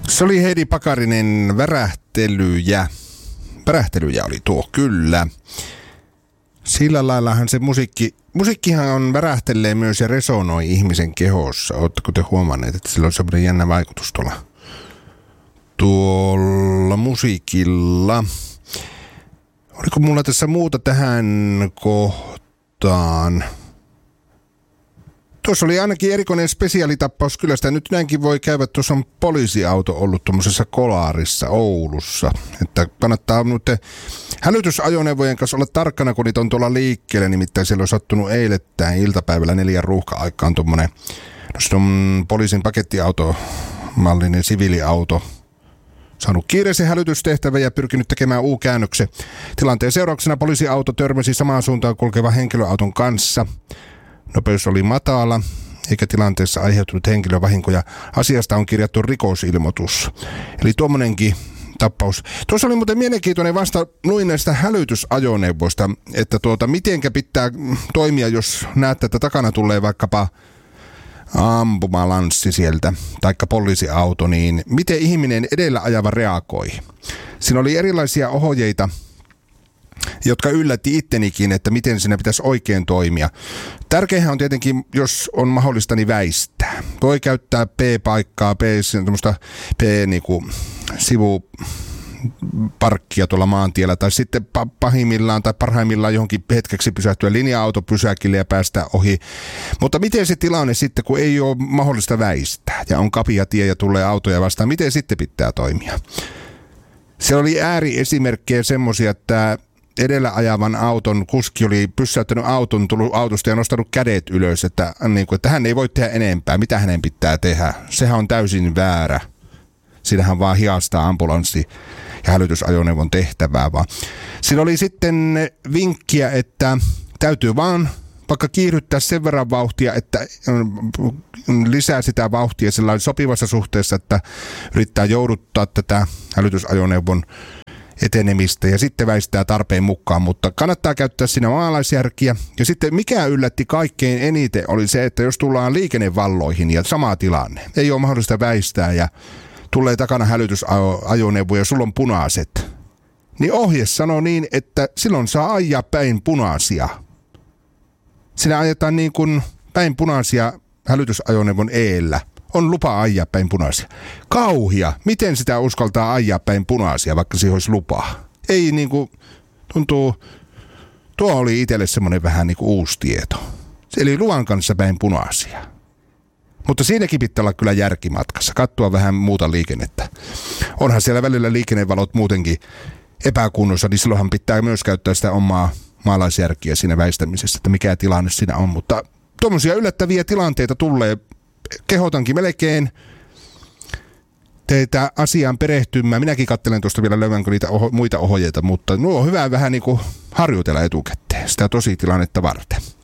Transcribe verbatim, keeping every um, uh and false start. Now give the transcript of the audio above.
Se oli Heidi Pakarinen, värähtelyjä. Värähtelyjä oli tuo, kyllä. Sillä laillahan se musiikki, musiikkihan on värähtelee myös ja resonoi ihmisen kehossa. Oletteko te huomanneet, että sillä on semmoinen jännä vaikutus tuolla, tuolla musiikilla? Oliko mulla tässä muuta tähän kohtaan? Tuossa oli ainakin erikoinen spesiaalitappaus. Kyllä sitä nyt näinkin voi käydä. Tuossa on poliisiauto ollut tuommoisessa Kolaarissa Oulussa. Että kannattaa nyt hälytysajoneuvojen kanssa olla tarkkana, kun niitä on tuolla liikkeelle. Nimittäin siellä on sattunut eilettäin iltapäivällä neljän ruuhka-aikaan tuommoinen, no se on poliisin pakettiauto, mallinen siviiliauto, saanut kiireisen hälytystehtävän ja pyrkinyt tekemään U-käännöksen. Tilanteen seurauksena poliisiauto törmäsi samaan suuntaan kulkevan henkilöauton kanssa. Nopeus oli matala, eikä tilanteessa aiheutunut henkilövahinkoja. Asiasta on kirjattu rikosilmoitus. Eli tuommoinenkin tappaus. Tuossa oli muuten mielenkiintoinen vasta luin näistä hälytysajoneuvoista, että tuota, mitenkä pitää toimia, jos näette, että takana tulee vaikkapa ampumalanssi sieltä, taikka poliisiauto, niin miten ihminen edellä ajava reagoi? Siinä oli erilaisia ohjeita, jotka yllätti ittenikin, että miten siinä pitäisi oikein toimia. Tärkeinhän on tietenkin, jos on mahdollista, niin väistää. Voi käyttää P-paikkaa, P-semmoista P-sivuparkkia tuolla maantiellä, tai sitten pahimmillaan tai parhaimmillaan johonkin hetkeksi pysähtyä linja-autopysäkille ja päästä ohi. Mutta miten se tilanne sitten, kun ei ole mahdollista väistää, ja on kapea tie ja tulee autoja vastaan, miten sitten pitää toimia? Se oli ääriesimerkkejä semmoisia, että edellä ajavan auton kuski oli pysäyttänyt auton, tullut autosta ja nostanut kädet ylös, että, niin kuin, että hän ei voi tehdä enempää. Mitä hänen pitää tehdä? Sehän on täysin väärä. Siinähän vaan hiastaa ambulanssi ja hälytysajoneuvon tehtävää. Vaan. Siinä oli sitten vinkkiä, että täytyy vaan vaikka kiihdyttää sen verran vauhtia, että lisää sitä vauhtia sellainen sopivassa suhteessa, että yrittää jouduttaa tätä hälytysajoneuvon etenemistä ja sitten väistää tarpeen mukaan, mutta kannattaa käyttää siinä maalaisjärkiä. Ja sitten mikä yllätti kaikkein eniten oli se, että jos tullaan liikennevalloihin ja sama tilanne, ei ole mahdollista väistää ja tulee takana hälytysajoneuvo ja sulla on punaiset, niin ohje sanoo niin, että silloin saa ajaa päin punaisia. Siinä ajetaan niin kuin päin punaisia hälytysajoneuvon eellä. On lupa ajaa päin punaisia. Kauhia. Miten sitä uskaltaa ajaa päin punaisia, vaikka siihen olisi lupaa? Ei niinku, tuntuu, tuo oli itselle semmoinen vähän niinku uusi tieto. Eli luvan kanssa päin punaisia. Mutta siinäkin pitää olla kyllä järkimatkassa. Katsoa vähän muuta liikennettä. Onhan siellä välillä liikennevalot muutenkin epäkunnossa, niin silloinhan pitää myös käyttää sitä omaa maalaisjärkiä siinä väistämisessä, että mikä tilanne siinä on. Mutta tuommoisia yllättäviä tilanteita tulee. Kehotankin melkein teitä asiaan perehtymään. Minäkin katselen tuosta vielä löydänkö niitä oho- muita ohjeita, mutta nuo on hyvä vähän niin kuin harjoitella etukäteen sitä tosi tilannetta varten.